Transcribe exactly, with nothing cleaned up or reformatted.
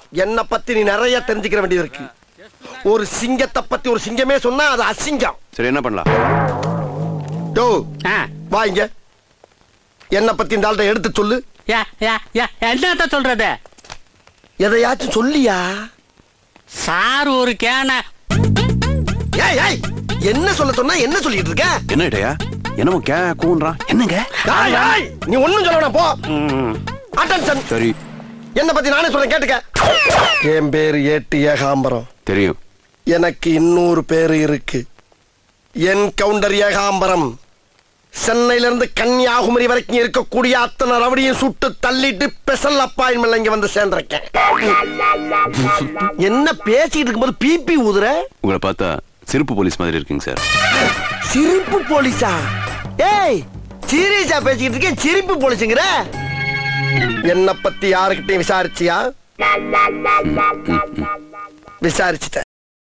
என்ன பத்தி நீ நிறைய தெரிஞ்சுக்கிற வேண்டியது இருக்கு. ஒரு சிங்கத்தை பத்தி ஒரு சிங்கமே சொன்னா அது அசிங்கம். சரி என்ன பண்ணலாம்? டோ வா இங்க. என்ன பத்தி இந்த ஆள்கிட்ட எடுத்து சொல்லு. என்னத்த சொல்றது? எதையாச்சும் சொல்லியா? சார் ஒரு கேன. ஏய் ஏய் என்ன சொல்ல சொன்னா என்ன சொல்லிட்டு இருக்க? என்ன இடையா? என்னமோ கே கூன்றான். என்னங்க? நீ ஒண்ணும் சொல்ல வேணாம் போ. அட்டென்ஷன். சரி. என்ன பத்தி நானே சொல்றேன் கேட்டுக்க. என் பேரு ஏட்டு ஏகாம்பரம். தெரியும். எனக்கு இன்னொரு பேரு இருக்கு. என் கவுண்டர் ஏகாம்பரம். சென்னையில இருந்து கன்னியாகுமரி வரைக்கும் இருக்கக்கூடிய அத்தனை ரவடியும் சுட்டு தள்ளிட்டு ஸ்பெஷல் அப்பாயின்மெண்ட் இங்க வந்து சேர்ந்திருக்கேன். என்ன பேசிட்டு இருக்கும்போது பிபி ஊதுற? உங்களை பார்த்தா சிரிப்பு போலீஸ் மாதிரி இருக்குங்க சார். சிரிப்பு போலீஸா? ஏய் சீரியஸா பேசிக்கிட்டு இருக்கேன், சிரிப்பு போலீஸுங்கிற? என்ன பத்தி யாருக்கிட்டையும் விசாரிச்சியா? விசாரிச்சுட்ட.